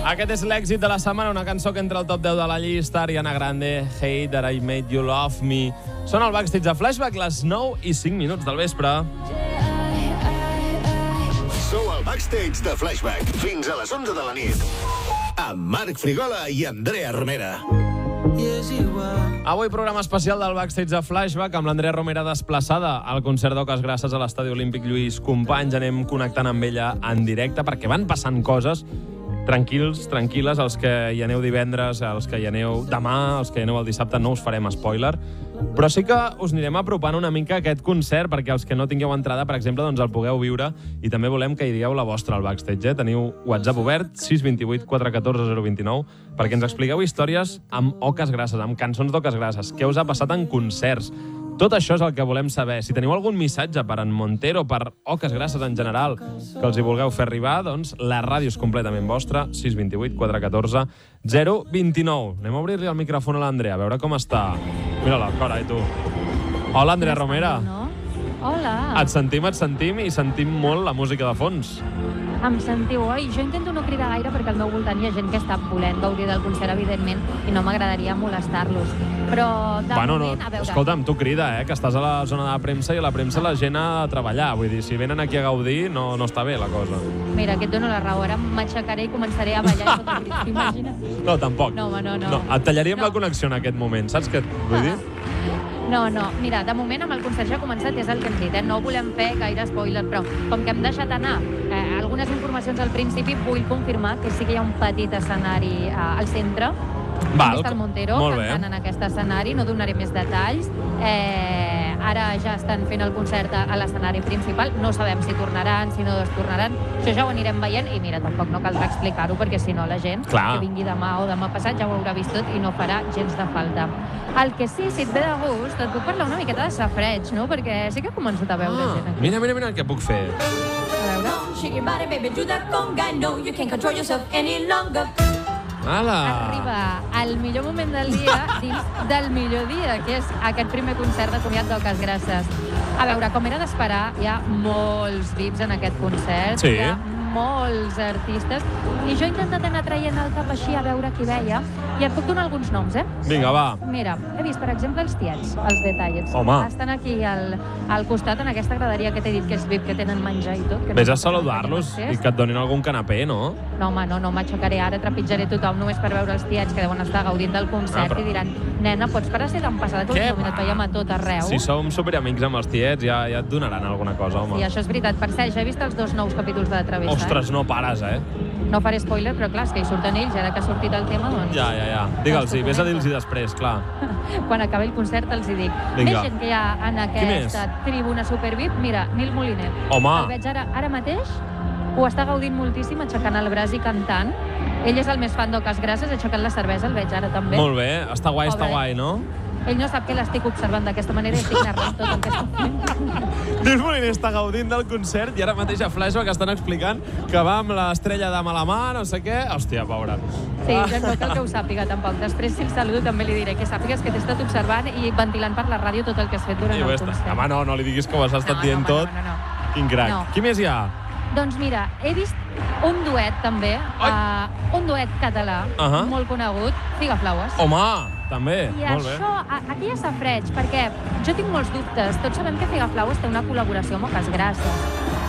Aquest és l'èxit de la setmana, una cançó que entra al top 10 de la llista. Ariana Grande, Hate That I Made You Love Me. Són al backstage de Flashback, les 9:05 del vespre. Sou al backstage de Flashback, fins a les 11 de la nit. Amb Marc Frigola i Andrea Romera. Avui programa especial del backstage de Flashback amb l'Andrea Romera desplaçada al concert d'Oques Grasses a l'Estadi Olímpic Lluís Companys. Anem connectant amb ella en directe perquè van passant coses. Tranquils, tranquil·les, els que hi aneu divendres, els que hi aneu demà, els que hi aneu el dissabte, no us farem spoiler. Però sí que us anirem apropant una mica a aquest concert perquè els que no tingueu entrada, per exemple, doncs el pugueu viure i també volem que hi digueu la vostra al backstage. Teniu WhatsApp obert, 628 414 029, perquè ens expliqueu històries amb Oques Grasses, amb cançons d'Oques Grasses. Què us ha passat en concerts? Tot això és el que volem saber. Si teniu algun missatge per en Montero, per Oques Grasses en general, que els hi vulgueu fer arribar, doncs la ràdio és completament vostra, 628 414 029. Anem a obrir-li el micròfon a l'Andrea, a veure com està. Mira-la, carai, tu. Hola, Andrea Romera. Hola. Et sentim i sentim molt la música de fons. Em sentiu, oi? Jo intento no cridar gaire perquè al meu voltant hi ha gent que està volent gaudir del concert, evidentment, i no m'agradaria molestar-los. Però, de moment, a veure... Escolta'm, tu crida, que estàs a la zona de premsa i a la premsa la gent ha de treballar. Vull dir, si venen aquí a gaudir, no està bé la cosa. Mira, que et dono la raó. Ara m'aixecaré i començaré a ballar i tot el crit, t'imagines? No, tampoc. No. Et tallaríem la connexió en aquest moment, saps què et vull dir? No. Mira, de moment amb el concert ja ha començat, és el que hem dit, No volem fer gaire spoiler, però com que hem deixat anar algunes informacions al principi, vull confirmar que sí que hi ha un petit escenari al centre. Val, està el Montero cantant en aquest escenari, no donaré més detalls. Ara ja estan fent el concert a l'escenari principal, no sabem si tornaran, si no es tornaran, això ja ho anirem veient i mira, tampoc no caldrà explicar-ho perquè si no la gent que vingui demà o demà passat ja ho haurà vist tot i no farà gens de falta. El que sí, si et ve de gust, et puc parlar una miqueta de safreig, no? Perquè sí que he començat a veure gent aquí. Mira què puc fer. A veure. Arriba el millor moment del dia dins del millor dia, que és aquest primer concert de comiat d'Oques Grasses. A veure, com era d'esperar, hi ha molts VIPs en aquest concert. Sí. Hi ha molts artistes. I jo he intentat anar traient el cap així a veure qui veia. I et puc donar alguns noms, Vinga, va. Mira, he vist, per exemple, els tiets, els Detalles. Home. Estan aquí al costat, en aquesta graderia que t'he dit que és VIP, que tenen menjar i tot. Vés a saludar-los i que et donin algun canapé, no? No, home, no m'aixecaré ara, trepitjaré tothom només per veure els tiets que deuen estar gaudint del concert i diran, nena, pots parar si t'han passat tot el moment, et veiem a tot arreu. Si som superamics amb els tiets, ja et donaran alguna cosa, home. Sí, això és veritat. Per cert, ja he vist els 2 nous capítols de Travessa. Ostres, no pares, No faré spoiler, però clar, és que hi surten ells, ara que ha sortit el tema, doncs... Ja. Digue'ls-hi, vés a dir-los-hi després, clar. Quan acabi el concert els hi dic. Vinga. Més gent que hi ha en aquesta tribuna super VIP. Mira, Nil Moliner. Home. El veig ara mateix, ho està gaudint moltíssim, aixecant el braç i cantant. Ell és el més fan d'Oques Grasses, aixecant la cervesa, el veig ara també. Molt bé, està guai, no? Ell no sap que l'estic observant d'aquesta manera i estic narrant tot el que està fent. Nil Moliner està gaudint del concert i ara mateix a Flashback estan explicant que va amb l'estrella d'ama a la mà, no sé què. Hòstia, pobra. Sí, no cal que ho sàpiga tampoc. Després, si el saludo, també li diré que sàpigues que t'he estat observant i ventilant per la ràdio tot el que has fet durant el concert. Home, no li diguis que ho has estat dient tot. No. Quin crac. No. Qui més hi ha? Doncs mira, he vist un duet també, un duet català, molt conegut, Figaflaues. Home, també, I molt bé. això, aquí hi ha safreig, perquè jo tinc molts dubtes. Tots sabem que Figaflaues té una col·laboració amb Oques Grasses.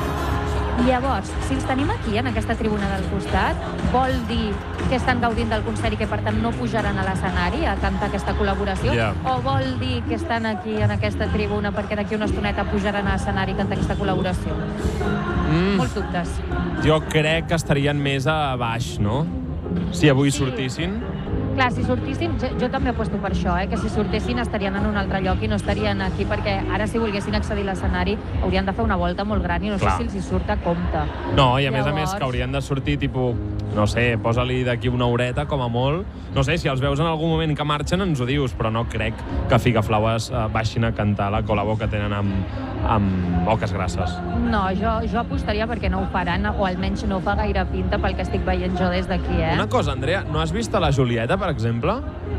Llavors, si els tenim aquí, en aquesta tribuna del costat, vol dir que estan gaudint del concert i que, per tant, no pujaran a l'escenari a cantar aquesta col·laboració? O vol dir que estan aquí, en aquesta tribuna, perquè d'aquí una estoneta pujaran a l'escenari i cantar aquesta col·laboració? Molts dubtes. Jo crec que estarien més a baix, no? Si avui sortissin. Clar, si sortissin, jo també aposto per això, que si sortissin estarien en un altre lloc i no estarien aquí, perquè ara si volguessin accedir a l'escenari haurien de fer una volta molt gran i no sé si els hi surt a compte. No, i a més que haurien de sortir, tipus, no sé, posa-li d'aquí una horeta, com a molt. No sé, si els veus en algun moment que marxen ens ho dius, però no crec que Figaflaues baixin a cantar la col·labo que tenen amb Oques Grasses. No, jo apostaria perquè no ho faran, o almenys no fa gaire pinta pel que estic veient jo des d'aquí, Una cosa, Andrea, no has vist a la Julieta, per exemple?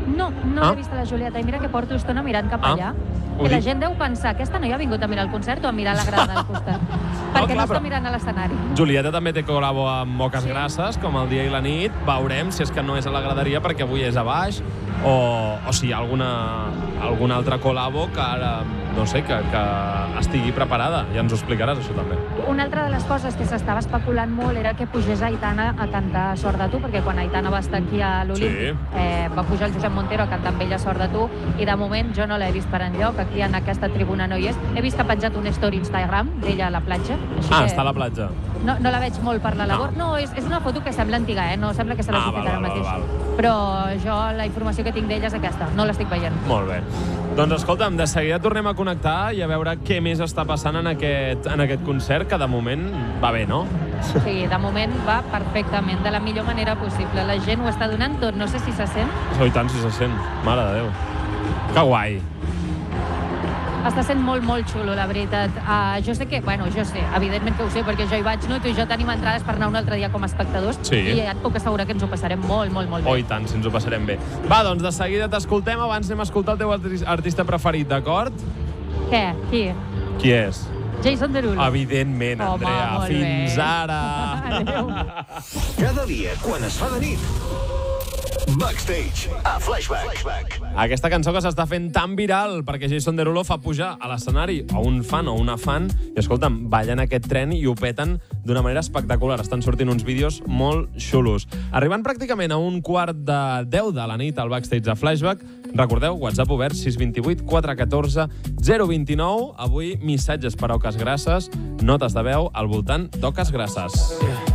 No l'he vist a la Julieta, i mira que porto estona mirant cap allà. Que la gent deu pensar, aquesta noia ha vingut a mirar el concert o a mirar la grada del costat? Perquè no està mirant a l'escenari. Julieta també té col·labo amb Moques Grasses, com el dia i la nit. Veurem si és que no és a la graderia perquè avui és a baix, o si hi ha alguna altra col·labo que ara, no sé, que estigui preparada. Ja ens ho explicaràs, això també. Una altra de les coses que s'estava especulant molt era que pugés Aitana a cantar Sort de tu, perquè quan Aitana va estar aquí a l'Olímpic va pujar el Josep Montero a cantar amb ella Sort de tu, i de moment jo no l'he vist per enlloc, aquí en aquesta tribuna no hi és. He vist que ha penjat un story Instagram d'ella a la platja. Està a la platja. No la veig molt per la labor. No, és una foto que sembla antiga, no sembla que se l'hagi fet ara mateix. Però jo la informació que tinc d'ella és aquesta, no l'estic veient. Molt bé. Doncs escolta'm, de seguida tornem a connectar i a veure què més està passant en aquest concert, que de moment va bé, no? Sí, de moment va perfectament, de la millor manera possible. La gent ho està donant tot, no sé si se sent. I tant, si se sent. Mare de Déu. Que guai. Està sent molt, molt xulo, la veritat. Jo sé, evidentment que ho sé, perquè jo hi vaig, no? Tu i jo tenim entrades per anar un altre dia com a espectadors, i et puc assegurar que ens ho passarem molt, molt, molt bé. I tant, si ens ho passarem bé. Va, doncs de seguida t'escoltem, abans anem a escoltar el teu artista preferit, d'acord? Què? Qui és? Jason Derulo. Evidentment, Andrea. Fins ara. Adéu. Cada dia, quan es fa de nit, Backstage, a Flashback. Aquesta cançó que s'està fent tan viral perquè Jason Derulo fa pujar a l'escenari a un fan o una fan i, escolta'm, ballen aquest tren i ho peten d'una manera espectacular. Estan sortint uns vídeos molt xulos. Arribant pràcticament a 9:45 de la nit al Backstage de Flashback, recordeu, WhatsApp obert 628 414 029. Avui, missatges per a Oques Grasses, notes de veu al voltant d'Oques Grasses.